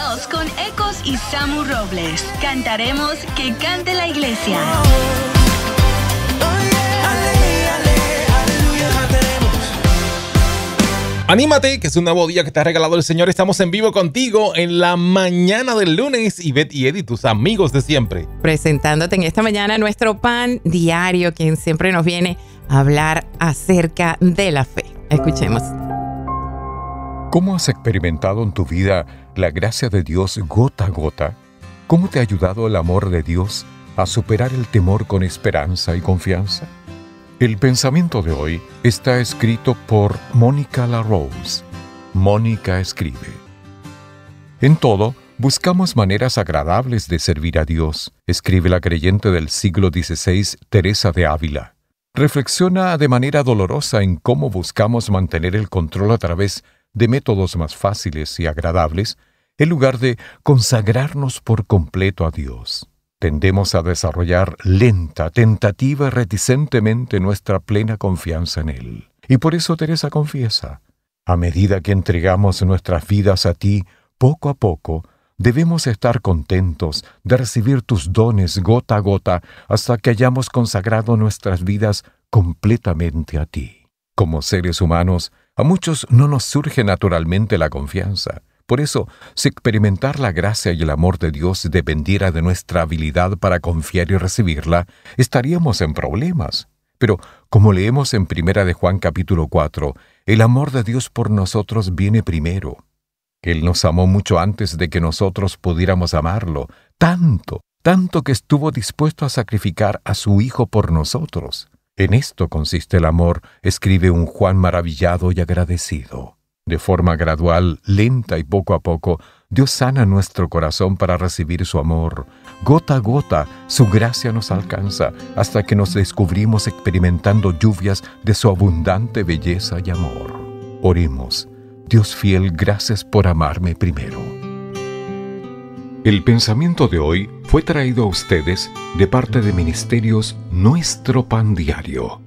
2 con Ecos y Samu Robles. Cantaremos Que Cante la Iglesia. Anímate, que es un nuevo día que te ha regalado el Señor. Estamos en vivo contigo en la mañana del lunes. Ivette y Eddie, tus amigos de siempre. Presentándote en esta mañana nuestro pan diario, quien siempre nos viene a hablar acerca de la fe. Escuchemos. ¿Cómo has experimentado en tu vida la gracia de Dios gota a gota? ¿Cómo te ha ayudado el amor de Dios a superar el temor con esperanza y confianza? El pensamiento de hoy está escrito por Mónica LaRose. Mónica escribe: En todo, buscamos maneras agradables de servir a Dios, escribe la creyente del siglo XVI, Teresa de Ávila. Reflexiona de manera dolorosa en cómo buscamos mantener el control a través de métodos más fáciles y agradables, en lugar de consagrarnos por completo a Dios. Tendemos a desarrollar lenta, tentativa y reticentemente nuestra plena confianza en Él. Y por eso Teresa confiesa: a medida que entregamos nuestras vidas a ti, poco a poco, debemos estar contentos de recibir tus dones gota a gota hasta que hayamos consagrado nuestras vidas completamente a ti. Como seres humanos, a muchos no nos surge naturalmente la confianza. Por eso, si experimentar la gracia y el amor de Dios dependiera de nuestra habilidad para confiar y recibirla, estaríamos en problemas. Pero, como leemos en 1 de Juan capítulo 4, el amor de Dios por nosotros viene primero. Él nos amó mucho antes de que nosotros pudiéramos amarlo, tanto que estuvo dispuesto a sacrificar a su Hijo por nosotros. En esto consiste el amor, escribe un Juan maravillado y agradecido. De forma gradual, lenta y poco a poco, Dios sana nuestro corazón para recibir su amor. Gota a gota, su gracia nos alcanza hasta que nos descubrimos experimentando lluvias de su abundante belleza y amor. Oremos. Dios fiel, gracias por amarme primero. El pensamiento de hoy fue traído a ustedes de parte de Ministerios Nuestro Pan Diario.